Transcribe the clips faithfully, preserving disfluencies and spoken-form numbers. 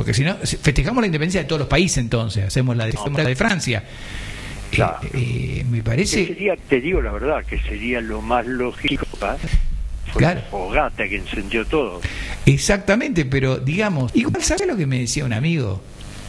Porque si no, festejamos la independencia de todos los países, entonces hacemos la de, no, de Francia. Claro. Eh, eh, me parece... Que sería, te digo la verdad, que sería lo más lógico, ¿verdad? Fue claro. La fogata que encendió todo. Exactamente, pero digamos, igual, ¿sabes lo que me decía un amigo?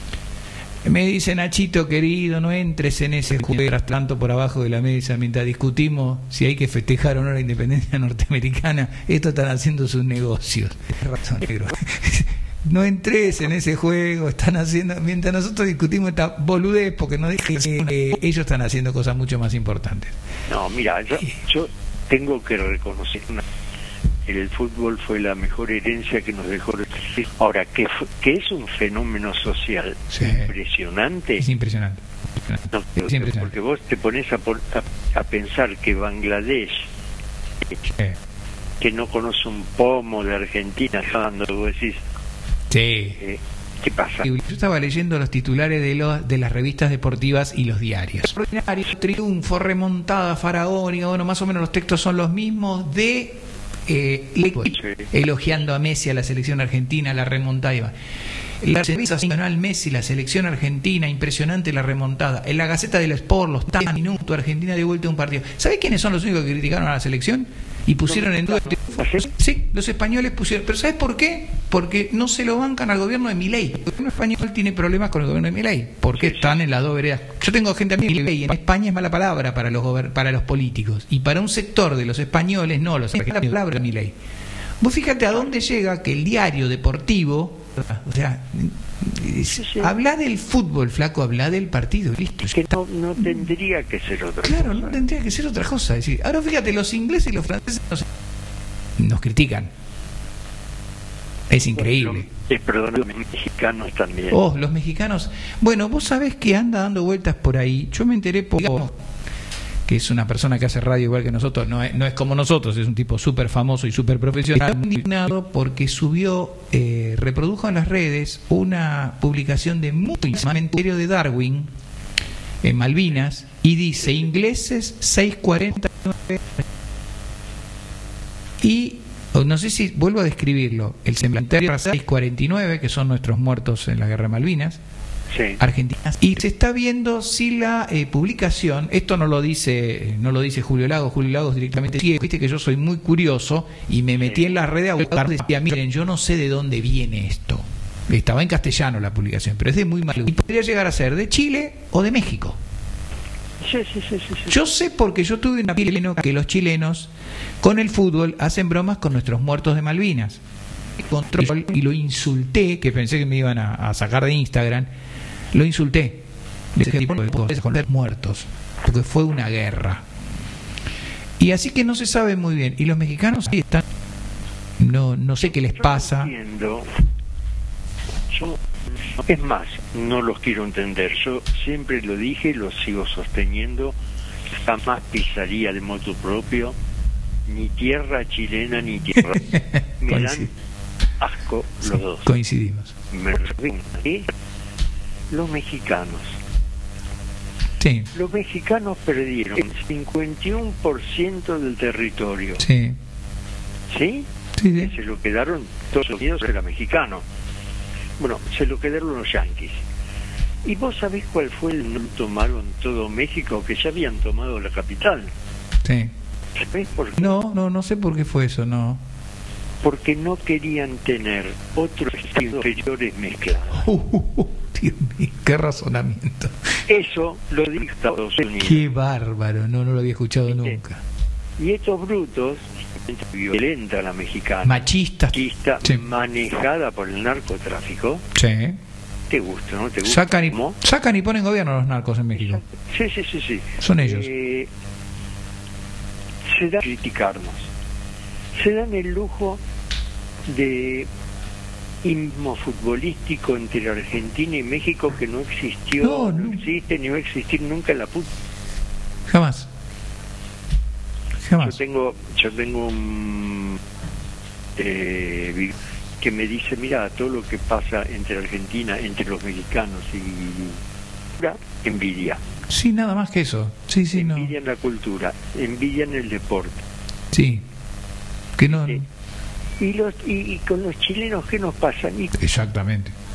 Me dice: Nachito querido, no entres en ese juego tanto por abajo de la mesa mientras discutimos si hay que festejar o no la independencia norteamericana. Esto están haciendo sus negocios. Razón, negro. No entres en ese juego, están haciendo, mientras nosotros discutimos esta boludez, porque no dije que eh, ellos están haciendo cosas mucho más importantes. No, mira, yo, yo tengo que reconocer una, el fútbol fue la mejor herencia que nos dejó. Ahora, que, que es un fenómeno social sí. impresionante. Es impresionante. No, es impresionante. Porque vos te pones a, a, a pensar que Bangladesh, sí. que no conoce un pomo de Argentina, cuando vos decís, sí. Eh, ¿qué pasa? Yo estaba leyendo los titulares de, los, de las revistas deportivas y los diarios. Extraordinario, triunfo, remontada faraónica, bueno, más o menos los textos son los mismos de eh, sí. elogiando a Messi, a la selección argentina, la remontada. Y va. La revista nacional Messi, la selección argentina, impresionante la remontada. En la Gaceta del Sport, los tan minutos, Argentina de vuelta a un partido. ¿Sabés quiénes son los únicos que criticaron a la selección? Y pusieron en duda. Sí, los españoles pusieron. ¿Pero sabes por qué? Porque no se lo bancan al gobierno de Milei. El gobierno español tiene problemas con el gobierno de Milei. Porque están en las dos veredas. Yo tengo gente a mí, Milei en España es mala palabra para los para los políticos. Y para un sector de los españoles, no, los argentinos, la palabra Milei. Vos fíjate a dónde llega que el diario deportivo, o sea, sí, sí. habla del fútbol, flaco, habla del partido, listo. Es que no, no tendría que ser otra claro, cosa. Claro, no tendría que ser otra cosa. Es decir, ahora fíjate, los ingleses y los franceses nos, nos critican. Es increíble. Bueno, eh, perdón, los mexicanos también. Oh, los mexicanos. Bueno, vos sabés que anda dando vueltas por ahí. Yo me enteré por... que es una persona que hace radio igual que nosotros, no es, no es como nosotros, es un tipo súper famoso y súper profesional, indignado porque subió, eh, reprodujo en las redes una publicación de muy cementerio de Darwin en Malvinas y dice: ingleses seiscientos cuarenta y no sé si vuelvo a describirlo, el cementerio seiscientos cuarenta y nueve, que son nuestros muertos en la guerra de Malvinas. Sí. Argentina. Y se está viendo si la eh, publicación, esto no lo dice no lo dice Julio Lagos, Julio Lagos directamente sigue, viste que yo soy muy curioso y me metí en las redes a buscar, decía, miren, yo no sé de dónde viene esto. Estaba en castellano la publicación, pero es de muy malo. Y podría llegar a ser de Chile o de México. Sí, sí, sí, sí, sí. Yo sé porque yo tuve una chileno que los chilenos con el fútbol hacen bromas con nuestros muertos de Malvinas. Control y lo insulté, que pensé que me iban a, a sacar de Instagram. Lo insulté. Le dije, con los muertos, porque fue una guerra. Y así que no se sabe muy bien. Y los mexicanos sí están, no no sé qué les pasa. Yo entiendo. Yo, es más, no los quiero entender. Yo siempre lo dije y lo sigo sosteniendo. Jamás pisaría de moto propio ni tierra chilena ni tierra. Me dan asco los sí, dos. Coincidimos. Me ¿eh? Los mexicanos. Sí. Los mexicanos perdieron el cincuenta y uno por ciento del territorio. Sí. ¿Sí? Sí, sí. Se lo quedaron, Estados Unidos era mexicano. Bueno, se lo quedaron los yanquis. ¿Y vos sabés cuál fue el no tomaron todo México? Que ya habían tomado la capital. Sí. ¿Sabés por qué? No, no, no sé por qué fue eso, no. Porque no querían tener otros estados inferiores mezclados. Uh, uh, uh, Dios mío, qué razonamiento. Eso lo dijo Estados Unidos. Qué bárbaro, no, no lo había escuchado ¿Viste? nunca. Y estos brutos, violenta la mexicana, machista, machista sí. manejada por el narcotráfico. Sí. ¿Te gusta, no? ¿Te gusta? Sacan y, sacan y ponen gobierno los narcos en México. Sí, sí, sí, sí. Son ellos. Eh, se da a criticarnos. Se dan el lujo de himno futbolístico entre Argentina y México que no existió, no, no. no existe ni va a existir nunca en la puta. Jamás. Jamás. Yo tengo, yo tengo un eh, que me dice, mira, todo lo que pasa entre Argentina, entre los mexicanos y envidia. Sí, nada más que eso. Sí, sí, envidian no. la cultura, envidian el deporte. Sí. Que no. Sí. Y, los, y, y con los chilenos, ¿qué nos pasa? Y Exactamente.